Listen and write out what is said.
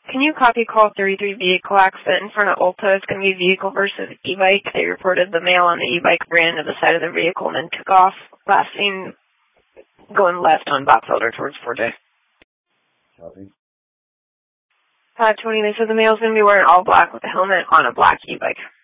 Can you copy call 33 vehicle accident in front of Ulta? It's going to be vehicle versus e-bike. They reported the male on the e-bike ran to the side of the vehicle and then took off. Last seen going left on Boxelder towards 4J. Copy. 520, they said the male's going to be wearing all black with a helmet on a black e-bike.